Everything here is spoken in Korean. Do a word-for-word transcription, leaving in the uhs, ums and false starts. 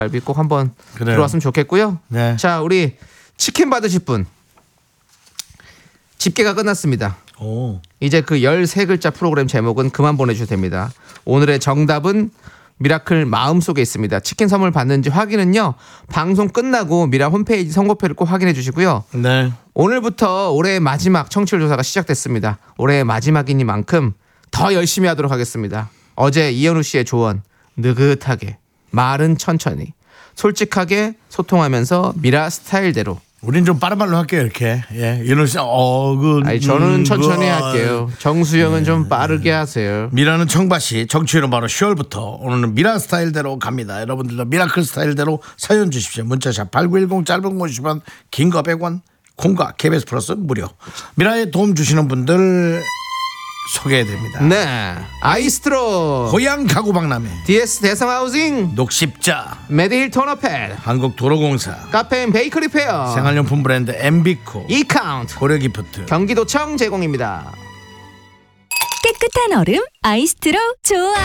꼭 한번 그래요. 들어왔으면 좋겠고요. 네. 자, 우리 치킨 받으실 분 집계가 끝났습니다. 오. 이제 그 열세 글자 프로그램 제목은 그만 보내주셔도 됩니다. 오늘의 정답은 미라클 마음속에 있습니다. 치킨 선물 받는지 확인은요, 방송 끝나고 미라 홈페이지 선고표를 꼭 확인해 주시고요. 네. 오늘부터 올해의 마지막 청취율 조사가 시작됐습니다. 올해의 마지막이니만큼 더 열심히 하도록 하겠습니다. 어제 이현우 씨의 조언, 느긋하게, 말은 천천히, 솔직하게 소통하면서 미라 스타일대로. 우린 좀 빠른 말로 할게요, 이렇게. 예. 이런 씨, 어, 그. 아니, 저는 음, 천천히 그, 할게요. 정수영은 네. 좀 빠르게 하세요. 미라는 청바시, 정치율은 바로 시월부터 오늘은 미라 스타일대로 갑니다. 여러분들도 미라클 스타일대로 사연 주십시오. 문자샵 팔구일공, 짧은 거 오십 원, 긴 거 백 원, 콩과 케이비에스 플러스 무료. 미라에 도움 주시는 분들 소개해드립니다. 네, 아이스트로, 고향 가구박람회, 디에스 대성하우징, 녹십자, 메디힐 토너패드, 한국도로공사, 카페인 베이커리 페어, 생활용품 브랜드 엠비코, 이카운트, 고려기프트, 경기도청 제공입니다. 깨끗한 얼음 아이스트로 좋아.